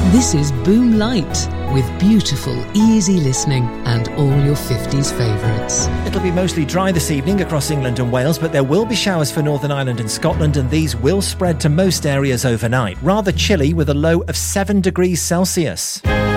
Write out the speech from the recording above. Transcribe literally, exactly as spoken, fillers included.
This is Boom Light, with beautiful, easy listening and all your fifties favourites. It'll be mostly dry this evening across England and Wales, but there will be showers for Northern Ireland and Scotland, and these will spread to most areas overnight. Rather chilly with a low of seven degrees Celsius.